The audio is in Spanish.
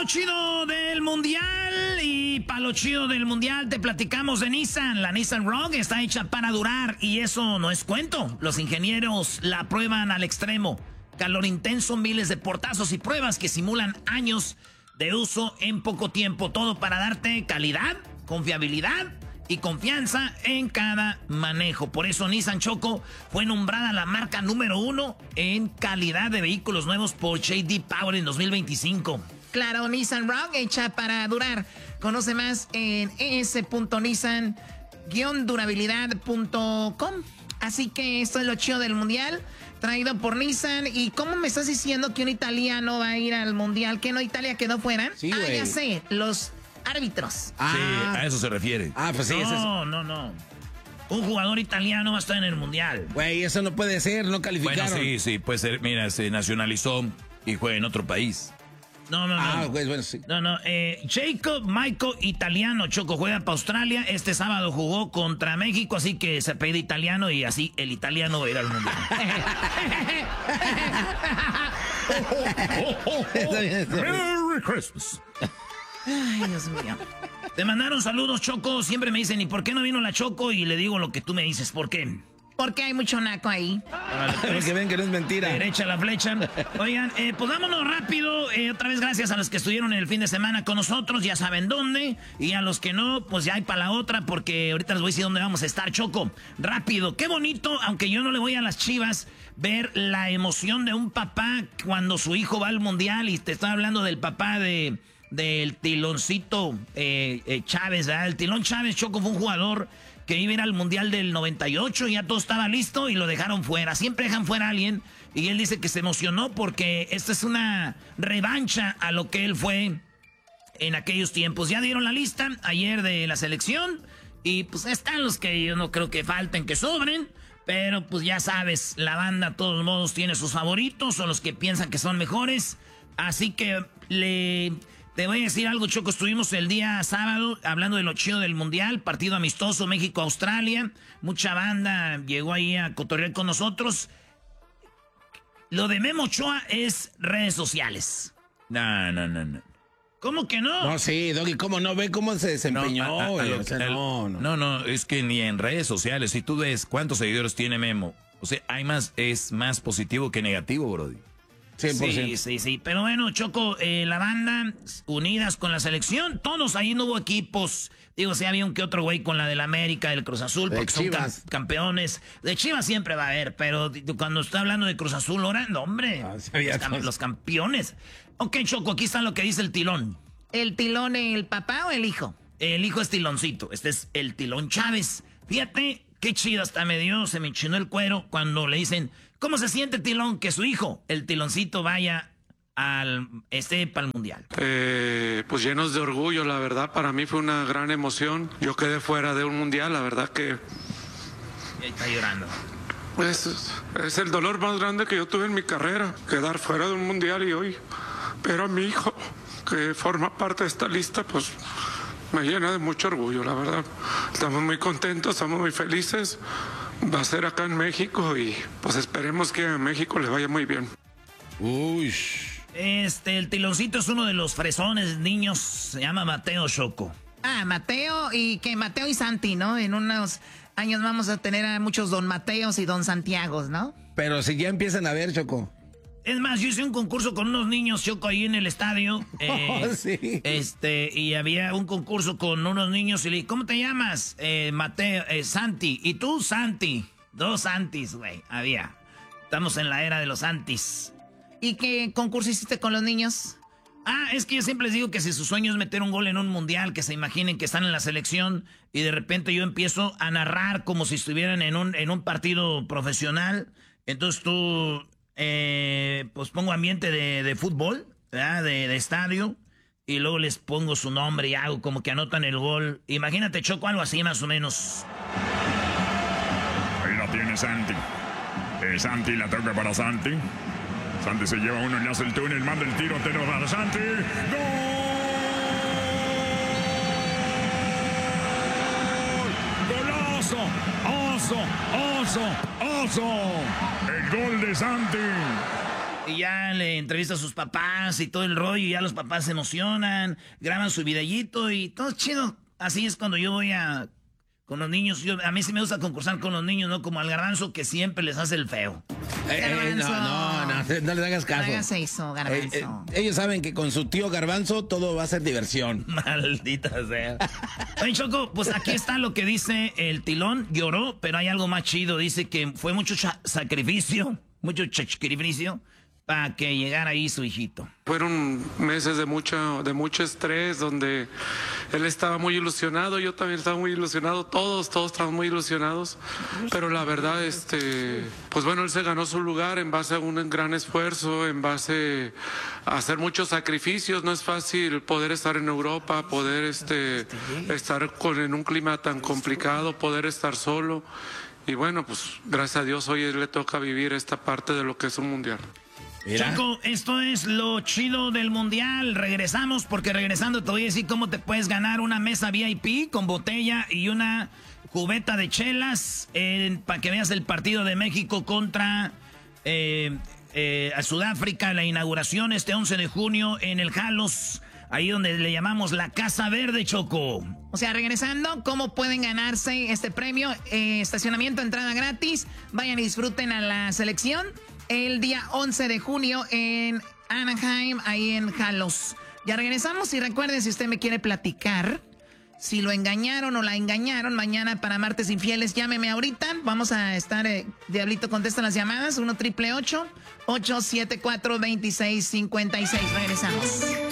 lo chido del mundial. Y para lo chido del mundial te platicamos de Nissan. La Nissan Rogue está hecha para durar y eso no es cuento. Los ingenieros la prueban al extremo. Calor intenso, miles de portazos y pruebas que simulan años de uso en poco tiempo. Todo para darte calidad, confiabilidad y confianza en cada manejo. Por eso Nissan Choco fue nombrada la marca número 1 en calidad de vehículos nuevos por J.D. Power en 2025. Claro, Nissan Rogue hecha para durar. Conoce más en es.nissan-durabilidad.com. Así que esto es lo chido del mundial, traído por Nissan. ¿Y cómo me estás diciendo que un italiano va a ir al mundial? ¿Que no Italia quedó fuera? Sí, ya sé, los árbitros. Sí, a eso se refiere. Pues sí, No. Un jugador italiano va a estar en el mundial. Güey, eso no puede ser, no calificaron. Bueno, sí, puede ser. Mira, se nacionalizó y juega en otro país. No. Pues bueno, sí. No. Jacob Michael Italiano, Choco, juega para Australia. Este sábado jugó contra México, así que se pide italiano y así el italiano va a ir al mundial. Merry Christmas. Ay, Dios mío. Te mandaron saludos, Choco. Siempre me dicen, ¿y por qué no vino la Choco? Y le digo lo que tú me dices. ¿Por qué? Porque hay mucho naco ahí. Que ven que no es mentira. Derecha la flecha. Oigan, pues vámonos rápido. Otra vez gracias a los que estuvieron el fin de semana con nosotros. Ya saben dónde. Y a los que no, pues ya hay para la otra. Porque ahorita les voy a decir dónde vamos a estar, Choco. Rápido. Qué bonito, aunque yo no le voy a las Chivas, ver la emoción de un papá cuando su hijo va al mundial. Y te estoy hablando del papá del Tiloncito Chávez, ¿verdad? El Tilón Chávez, Choco, fue un jugador que iba a ir al Mundial del 98 y ya todo estaba listo y lo dejaron fuera. Siempre dejan fuera a alguien y él dice que se emocionó porque esta es una revancha a lo que él fue en aquellos tiempos. Ya dieron la lista ayer de la selección y pues están los que yo no creo que falten, que sobren. Pero pues ya sabes, la banda de todos modos tiene sus favoritos o los que piensan que son mejores. Así que te voy a decir algo, Choco. Estuvimos el día sábado hablando de lo chido del mundial, partido amistoso México-Australia. Mucha banda llegó ahí a cotorrear con nosotros. Lo de Memo Ochoa es redes sociales. No. ¿Cómo que no? No, sí, Doggy, ¿cómo no? Ve cómo se desempeñó. No, es que ni en redes sociales. Si tú ves cuántos seguidores tiene Memo, o sea, es más positivo que negativo, brody. 100%. Sí. Pero bueno, Choco, la banda unidas con la selección, todos ahí no hubo equipos. Digo, sí había un que otro güey con la del América, del Cruz Azul, porque son campeones. De Chivas siempre va a haber, pero cuando está hablando de Cruz Azul, ahora, no, hombre, los campeones. Ok, Choco, aquí está lo que dice el Tilón. ¿El Tilón, el papá o el hijo? El hijo es Tiloncito, este es el Tilón Chávez. Fíjate, qué chido, hasta se me enchinó el cuero cuando le dicen, ¿cómo se siente Tilón que su hijo, el Tiloncito, vaya para el mundial? Pues llenos de orgullo, la verdad, para mí fue una gran emoción. Yo quedé fuera de un mundial, la verdad que... Y ahí está llorando. Es el dolor más grande que yo tuve en mi carrera, quedar fuera de un mundial y hoy. Pero a mi hijo, que forma parte de esta lista, pues me llena de mucho orgullo, la verdad. Estamos muy contentos, estamos muy felices. Va a ser acá en México y pues esperemos que a México le vaya muy bien. Uy. El Tiloncito es uno de los fresones niños, se llama Mateo, Choco. Mateo y Santi, ¿no? En unos años vamos a tener a muchos Don Mateos y Don Santiagos, ¿no? Pero si ya empiezan a ver, Choco. Es más, yo hice un concurso con unos niños, Choco, ahí en el estadio. Sí. Y había un concurso con unos niños y le dije, ¿cómo te llamas? Mateo, Santi. ¿Y tú, Santi? 2 Santis, güey, había. Estamos en la era de los Santis. ¿Y qué concurso hiciste con los niños? Es que yo siempre les digo que si su sueño es meter un gol en un mundial, que se imaginen que están en la selección y de repente yo empiezo a narrar como si estuvieran en un partido profesional. Entonces tú... pues pongo ambiente de fútbol, ¿verdad? De estadio, y luego les pongo su nombre y hago como que anotan el gol. Imagínate, Choco, algo así más o menos. Ahí la tiene Santi. Santi la toca para Santi. Santi se lleva uno, le hace el túnel, manda el tiro, te lo da Santi. ¡Gol! ¡Golazo! ¡Oso! El gol de Santi. Y ya le entrevista a sus papás y todo el rollo, y ya los papás se emocionan, graban su videíto y todo chido. Así es cuando yo voy con los niños. A mí sí me gusta concursar con los niños, no como al Garbanzo que siempre les hace el feo. No le hagas caso. No hagas eso, Garbanzo. Ellos saben que con su tío Garbanzo todo va a ser diversión. Maldita sea. Oye, Choco, pues aquí está lo que dice el Tilón. Lloró, pero hay algo más chido. Dice que fue mucho sacrificio para que llegara ahí su hijito. Fueron meses de mucho estrés, donde él estaba muy ilusionado, yo también estaba muy ilusionado, todos estaban muy ilusionados, pero la verdad, pues bueno, él se ganó su lugar en base a un gran esfuerzo, en base a hacer muchos sacrificios. No es fácil poder estar en Europa, poder estar en un clima tan complicado, poder estar solo, y bueno, pues gracias a Dios hoy le toca vivir esta parte de lo que es un mundial. Mira. Choco, esto es lo chido del mundial. Regresamos porque regresando te voy a decir cómo te puedes ganar una mesa VIP con botella y una cubeta de chelas para que veas el partido de México contra a Sudáfrica, la inauguración este 11 de junio en el Jalos, ahí donde le llamamos la Casa Verde, Choco. O sea, regresando, ¿cómo pueden ganarse este premio? Estacionamiento, entrada gratis. Vayan y disfruten a la selección el día 11 de junio en Anaheim, ahí en Jalos. Ya regresamos y recuerden, si usted me quiere platicar si lo engañaron o la engañaron mañana para Martes Infieles, llámeme ahorita. Vamos a estar, Diablito contesta las llamadas, 1-888-874-2656. Regresamos.